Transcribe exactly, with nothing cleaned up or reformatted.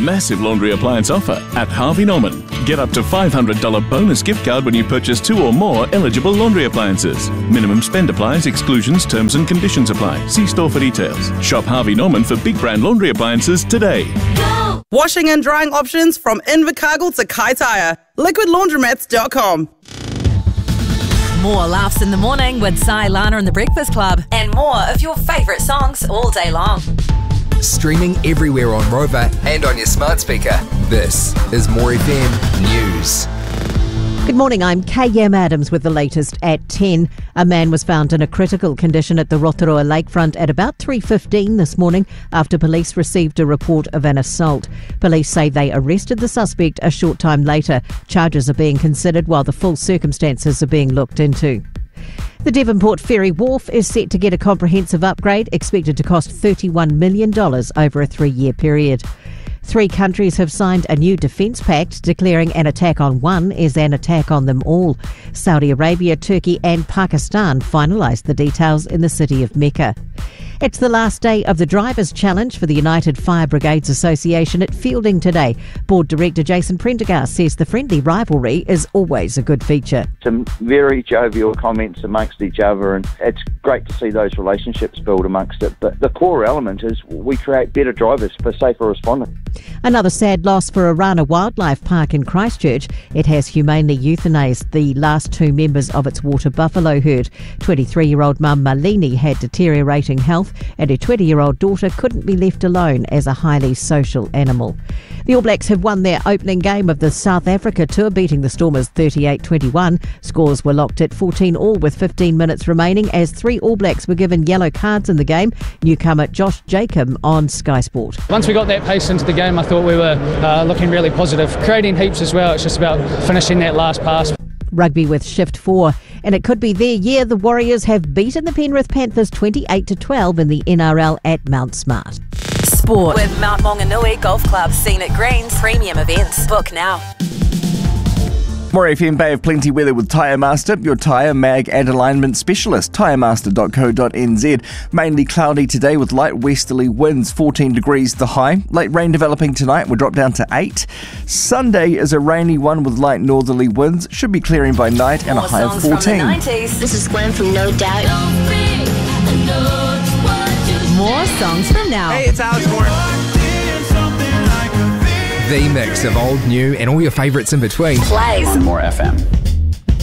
massive laundry appliance offer at Harvey Norman. Get up to five hundred dollars bonus gift card when you purchase two or more eligible laundry appliances. Minimum spend applies, exclusions, terms and conditions apply. See store for details. Shop Harvey Norman for big brand laundry appliances today. Go! Washing and drying options from Invercargill to Kaitaia. liquid laundromats dot com. More laughs in the morning with Sai, Lana and the Breakfast Club. And more of your favourite songs all day long. Streaming everywhere on Rover and on your smart speaker. This is More F M News. Good morning, I'm K M Adams with the latest at ten. A man was found in a critical condition at the Rotorua lakefront at about three fifteen this morning after police received a report of an assault. Police say they arrested the suspect a short time later. Charges are being considered while the full circumstances are being looked into. The Devonport Ferry Wharf is set to get a comprehensive upgrade expected to cost thirty-one million dollars over a three-year period. Three countries have signed a new defence pact declaring an attack on one is an attack on them all. Saudi Arabia, Turkey and Pakistan finalised the details in the city of Mecca. It's the last day of the Drivers' Challenge for the United Fire Brigades Association at Fielding today. Board Director Jason Prendergast says the friendly rivalry is always a good feature. Some very jovial comments amongst each other, and it's great to see those relationships build amongst it. But the core element is we create better drivers for safer responding. Another sad loss for Arana Wildlife Park in Christchurch. It has humanely euthanased the last two members of its water buffalo herd. twenty-three-year-old mum Malini had deteriorating health and her twenty-year-old daughter couldn't be left alone as a highly social animal. The All Blacks have won their opening game of the South Africa tour, beating the Stormers thirty-eight twenty-one. Scores were locked at fourteen all with fifteen minutes remaining as three All Blacks were given yellow cards in the game. Newcomer Josh Jacob on Sky Sport. Once we got that pace into the game, I thought we were uh, looking really positive. Creating heaps as well, it's just about finishing that last pass. Rugby with Shift four, and it could be their year. The Warriors have beaten the Penrith Panthers twenty-eight to twelve in the N R L at Mount Smart. Sport with Mount Maunganui Golf Club, Scenic Greens, premium events. Book now. More F M Bay of Plenty weather with Tyre Master, your tyre, mag and alignment specialist. tyre master dot co dot n z. Mainly cloudy today with light westerly winds, fourteen degrees the high. Late rain developing tonight will drop down to eight. Sunday is a rainy one with light northerly winds. Should be clearing by night and More a high of songs from the fourteen. nineties. This is Gwen from No Doubt. More songs from now. Hey, it's Alex Moore. The mix of old, new and all your favourites in between. Plays More F M.